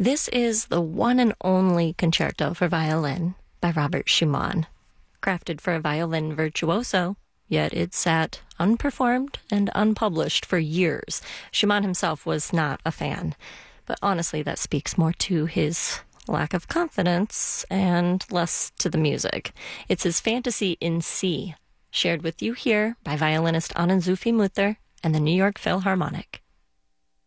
This is the one and only concerto for violin by Robert Schumann, crafted for a violin virtuoso, yet it sat unperformed and unpublished for years. Schumann himself was not a fan, but honestly that speaks more to his lack of confidence and less to the music. It's his Fantasy in C, shared with you here by violinist Anand Zuffi Mutter and the New York Philharmonic.